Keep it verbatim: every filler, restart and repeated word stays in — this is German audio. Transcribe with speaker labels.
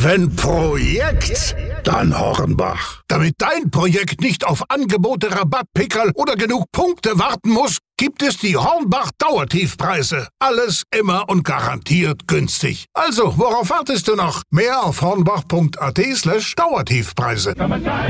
Speaker 1: Wenn Projekt, dann Hornbach. Damit dein Projekt nicht auf Angebote, Rabattpickerl oder genug Punkte warten muss, gibt es die Hornbach Dauertiefpreise. Alles immer und garantiert günstig. Also, worauf wartest du noch? Mehr auf hornbach punkt at slash Dauertiefpreise.